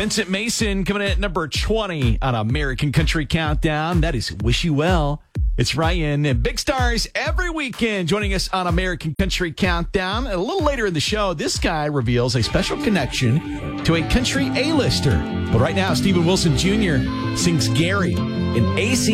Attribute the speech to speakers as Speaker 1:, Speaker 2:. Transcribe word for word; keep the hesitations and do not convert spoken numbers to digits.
Speaker 1: Vincent Mason coming in at number twenty on American Country Countdown. That is Wish You Well. It's Ryan and Big Stars every weekend joining us on American Country Countdown. And a little later in the show, this guy reveals a special connection to a country A-lister. But right now, Stephen Wilson Junior sings Gary in A C